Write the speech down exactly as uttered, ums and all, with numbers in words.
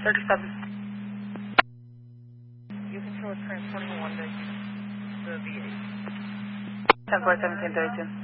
thirty-seven. You control is transporting one to the V eight. ten four seventeen thirty-two.